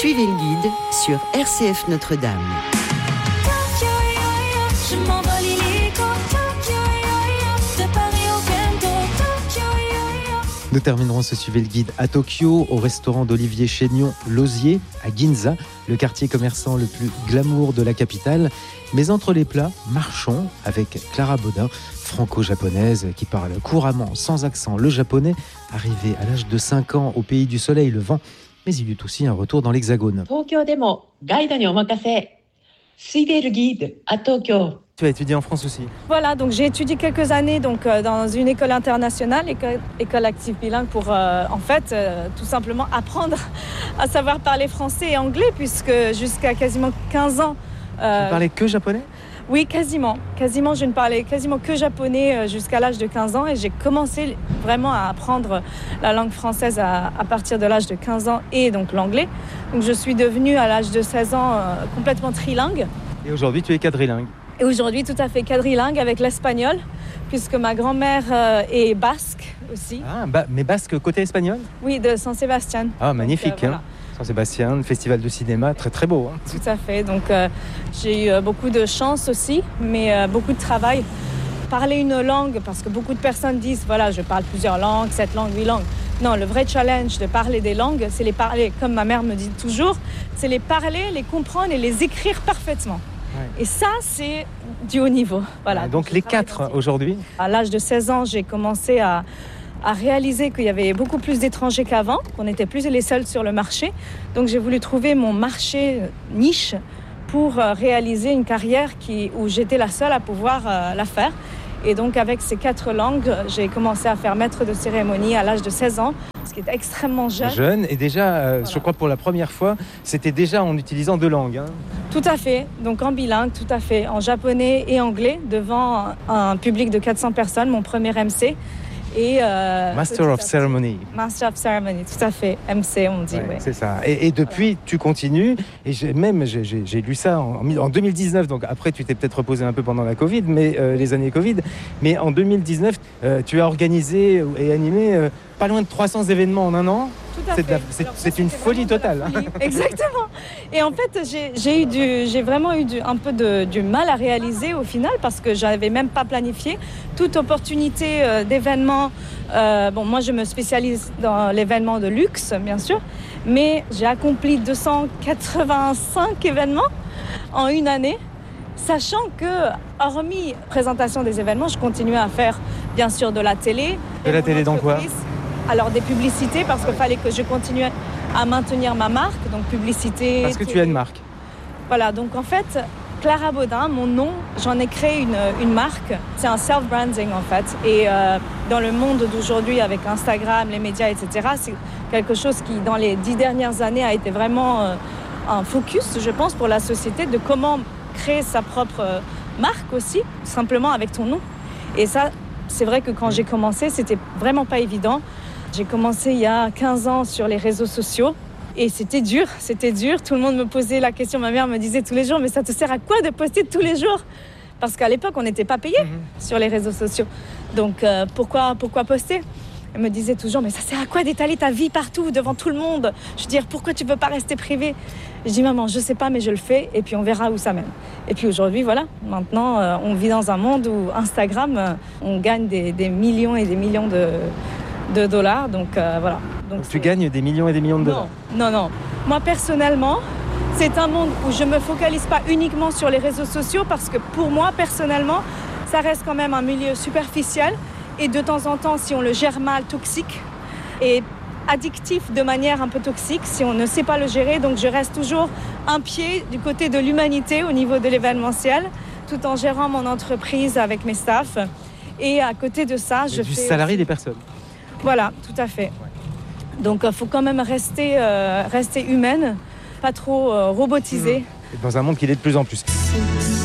Suivez le guide sur RCF Notre-Dame. Je m'envole illico, de Paris au Bento, Nous terminerons ce Suivez le guide à Tokyo, au restaurant d'Olivier Chénion, l'Osier, à Ginza, le quartier commerçant le plus glamour de la capitale. Mais entre les plats, marchons avec Clara Baudin, franco-japonaise qui parle couramment, sans accent, le japonais, arrivée à l'âge de 5 ans au pays du soleil levant. Mais il eut aussi un retour dans l'Hexagone. 東京でもガイドにお任せ。Suivez le guide à Tokyo. Tu as étudié en France aussi. Voilà, donc j'ai étudié quelques années dans une école internationale, école active bilingue, pour tout simplement apprendre à savoir parler français et anglais, puisque jusqu'à quasiment 15 ans... Tu ne parlais que japonais ? Oui, quasiment. Je ne parlais quasiment que japonais jusqu'à l'âge de 15 ans, et j'ai commencé vraiment à apprendre la langue française à partir de l'âge de 15 ans, et donc l'anglais. Donc je suis devenue à l'âge de 16 ans complètement trilingue. Et aujourd'hui, tu es quadrilingue. Et aujourd'hui, tout à fait quadrilingue avec l'espagnol, puisque ma grand-mère est basque aussi. Ah, mais basque côté espagnol ? Oui, de San Sebastián. Ah, magnifique. Donc, voilà. Saint-Sébastien, festival de cinéma, très très beau. Tout à fait. Donc j'ai eu beaucoup de chance aussi, mais beaucoup de travail. Parler une langue, parce que beaucoup de personnes disent, voilà, je parle plusieurs langues, 7 langues, 8 langues. Non, le vrai challenge de parler des langues, c'est les parler, comme ma mère me dit toujours, c'est les parler, les comprendre et les écrire parfaitement. Ouais. Et ça, c'est du haut niveau. Voilà. Donc les 4 aujourd'hui ? À l'âge de 16 ans, j'ai commencé à réaliser qu'il y avait beaucoup plus d'étrangers qu'avant, qu'on n'était plus les seuls sur le marché. Donc j'ai voulu trouver mon marché niche pour réaliser une carrière où j'étais la seule à pouvoir la faire. Et donc avec ces 4 langues, j'ai commencé à faire maître de cérémonie à l'âge de 16 ans, ce qui est extrêmement jeune. Et déjà, voilà. Je crois que pour la première fois, c'était déjà en utilisant 2 langues. Tout à fait, donc en bilingue, tout à fait, en japonais et anglais, devant un public de 400 personnes, mon premier MC. Et Master of Ceremony. Master of Ceremony, tout à fait. MC, on dit. Ouais. C'est ça. Et depuis, tu continues. Et j'ai lu ça en 2019. Donc après, tu t'es peut-être reposé un peu pendant la Covid, mais les années Covid. Mais en 2019, tu as organisé et animé pas loin de 300 événements en un an. Tout à fait. C'est une folie totale. Exactement. Et en fait, j'ai vraiment eu un peu du mal à réaliser au final, parce que je n'avais même pas planifié toute opportunité d'événements. Moi, je me spécialise dans l'événement de luxe, bien sûr, mais j'ai accompli 285 événements en une année, sachant que, hormis présentation des événements, je continuais à faire, bien sûr, de la télé. De la télé dans quoi ? Alors des publicités, parce qu'il fallait que je continue à maintenir ma marque, donc publicité. Parce que tu as une marque. Voilà, donc en fait, Clara Baudin, mon nom, j'en ai créé une marque. C'est un self-branding en fait. Et dans le monde d'aujourd'hui, avec Instagram, les médias, etc., c'est quelque chose qui, dans les 10 dernières années, a été vraiment un focus, je pense, pour la société, de comment créer sa propre marque aussi, simplement avec ton nom. Et ça, c'est vrai que quand j'ai commencé, c'était vraiment pas évident. J'ai commencé il y a 15 ans sur les réseaux sociaux et c'était dur. Tout le monde me posait la question, ma mère me disait tous les jours, mais ça te sert à quoi de poster tous les jours ? Parce qu'à l'époque, on n'était pas payé sur les réseaux sociaux. Donc pourquoi poster ? Elle me disait toujours, mais ça sert à quoi d'étaler ta vie partout, devant tout le monde ? Je veux dire, pourquoi tu ne peux pas rester privé ? Je dis, maman, je ne sais pas, mais je le fais et puis on verra où ça mène. Et puis aujourd'hui, voilà, maintenant, on vit dans un monde où Instagram, on gagne des millions et des millions de dollars, donc voilà. Donc tu gagnes des millions et des millions de dollars ? Non. Moi, personnellement, c'est un monde où je ne me focalise pas uniquement sur les réseaux sociaux, parce que pour moi, personnellement, ça reste quand même un milieu superficiel et de temps en temps, si on le gère mal, toxique et addictif de manière un peu toxique, si on ne sait pas le gérer. Donc je reste toujours un pied du côté de l'humanité au niveau de l'événementiel, tout en gérant mon entreprise avec mes staffs. Et à côté de ça, je fais du salarié des personnes. Voilà, tout à fait. Donc, il faut quand même rester humaine, pas trop robotisée. Dans un monde qui l'est de plus en plus.